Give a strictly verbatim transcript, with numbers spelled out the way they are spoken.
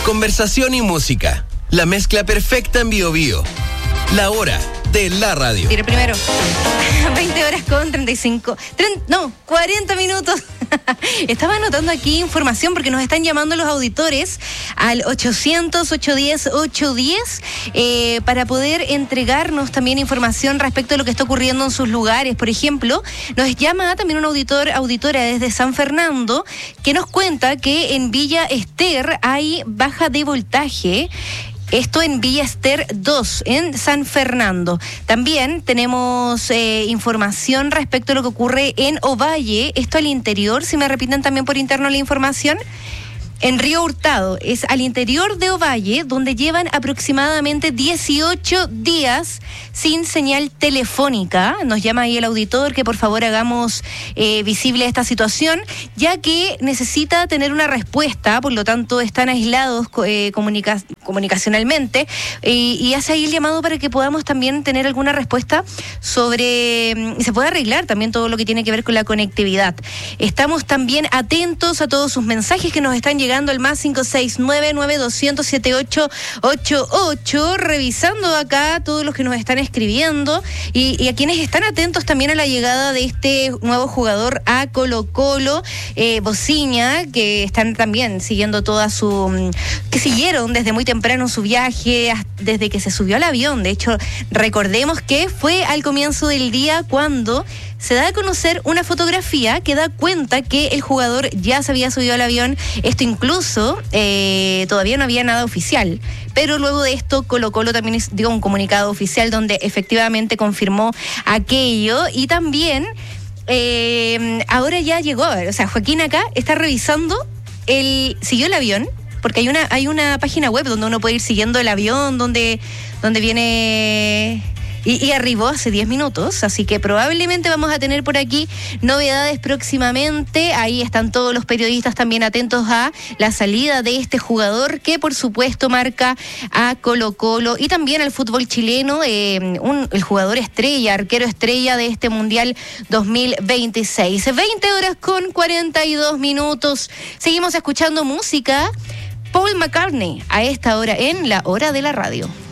Conversación y música. La mezcla perfecta en Bio Bio. La hora de la radio. Tiro primero. veinte horas con treinta y cinco. treinta, no, cuarenta minutos. Estaba anotando aquí información porque nos están llamando los auditores al ochocientos, ochocientos diez, ochocientos diez eh, para poder entregarnos también información respecto a lo que está ocurriendo en sus lugares. Por ejemplo, nos llama también un auditor, auditora desde San Fernando que nos cuenta que en Villa Ester hay baja de voltaje. Esto en Villa Ester dos, en San Fernando. También tenemos eh, información respecto a lo que ocurre en Ovalle, esto al interior, si me repiten también por interno la información. En Río Hurtado, es al interior de Ovalle, donde llevan aproximadamente dieciocho días sin señal telefónica. Nos llama ahí el auditor que por favor hagamos eh, visible esta situación, ya que necesita tener una respuesta, por lo tanto están aislados eh, comunica- comunicacionalmente, eh, y hace ahí el llamado para que podamos también tener alguna respuesta sobre, y se pueda arreglar también todo lo que tiene que ver con la conectividad. Estamos también atentos a todos sus mensajes que nos están llegando llegando al más cinco seis nueve, nueve dos cero cero, siete ocho ocho ocho, revisando acá todos los que nos están escribiendo y, y a quienes están atentos también a la llegada de este nuevo jugador a Colo Colo, eh, Bociña, que están también siguiendo toda su, que siguieron desde muy temprano su viaje, desde que se subió al avión. De hecho, recordemos que fue al comienzo del día cuando se da a conocer una fotografía que da cuenta que el jugador ya se había subido al avión. Esto incluso eh, todavía no había nada oficial, pero luego de esto Colo Colo también dio un comunicado oficial donde efectivamente confirmó aquello. Y también eh, ahora ya llegó, o sea, Joaquín acá está revisando, el siguió el avión, porque hay una hay una página web donde uno puede ir siguiendo el avión, donde, donde viene... Y, y arribó hace diez minutos, así que probablemente vamos a tener por aquí novedades próximamente. Ahí están todos los periodistas también atentos a la salida de este jugador que por supuesto marca a Colo Colo y también al fútbol chileno, eh, un, el jugador estrella, arquero estrella de este Mundial dos mil veintiséis. veinte horas con cuarenta y dos minutos. Seguimos escuchando música. Paul McCartney a esta hora en La Hora de la Radio.